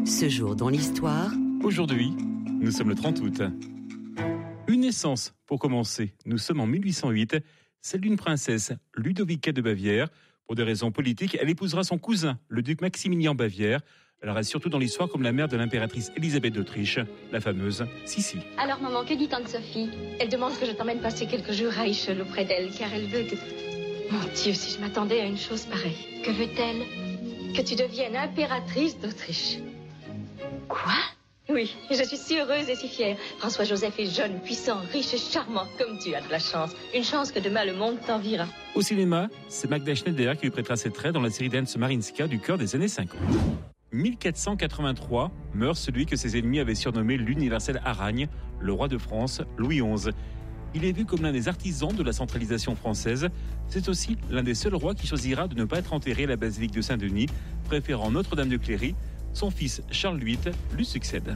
Ce jour dans l'histoire. Aujourd'hui, nous sommes le 30 août. Une naissance, pour commencer. Nous sommes en 1808, celle d'une princesse, Ludovica de Bavière. Pour des raisons politiques, elle épousera son cousin, le duc Maximilien Bavière. Elle reste surtout dans l'histoire comme la mère de l'impératrice Élisabeth d'Autriche, la fameuse Sissi. Alors maman, que dit tante Sophie? Elle demande que je t'emmène passer quelques jours à Ischel auprès d'elle, car elle veut que... Mon Dieu, si je m'attendais à une chose pareille. Que veut-elle? Que tu deviennes impératrice d'Autriche. Quoi? Oui, je suis si heureuse et si fière. François-Joseph est jeune, puissant, riche et charmant, comme tu as de la chance. Une chance que demain le monde t'enviera. Au cinéma, c'est Magda Schneider qui lui prêtera ses traits dans la série d'Hans Marinska du cœur des années 50. 1483, meurt celui que ses ennemis avaient surnommé l'universel Aragne, le roi de France, Louis XI. Il est vu comme l'un des artisans de la centralisation française. C'est aussi l'un des seuls rois qui choisira de ne pas être enterré à la basilique de Saint-Denis, préférant Notre-Dame de Cléry. Son fils Charles VIII lui succède.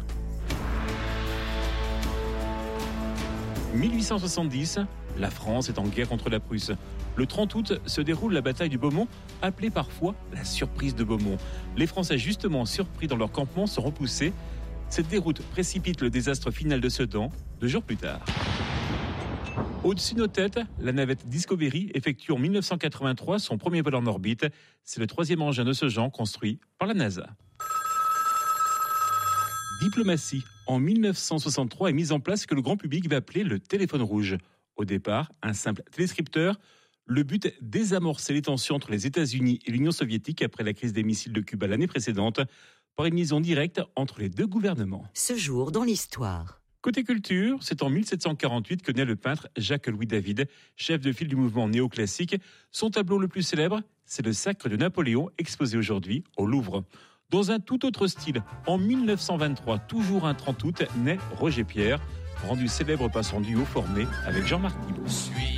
1870, la France est en guerre contre la Prusse. Le 30 août se déroule la bataille du Beaumont, appelée parfois la surprise de Beaumont. Les Français, justement surpris dans leur campement, sont repoussés. Cette déroute précipite le désastre final de Sedan, 2 jours plus tard. Au-dessus de nos têtes, la navette Discovery effectue en 1983 son premier vol en orbite. C'est le 3e engin de ce genre construit par la NASA. Diplomatie. En 1963 est mise en place ce que le grand public va appeler le téléphone rouge. Au départ, un simple téléscripteur. Le but, désamorcer les tensions entre les États-Unis et l'Union soviétique après la crise des missiles de Cuba l'année précédente, par une liaison directe entre les deux gouvernements. Ce jour dans l'histoire. Côté culture, c'est en 1748 que naît le peintre Jacques-Louis David, chef de file du mouvement néoclassique. Son tableau le plus célèbre, c'est le Sacre de Napoléon, exposé aujourd'hui au Louvre. Dans un tout autre style, en 1923, toujours un 30 août, naît Roger Pierre, rendu célèbre par son duo formé avec Jean-Marc Thibault.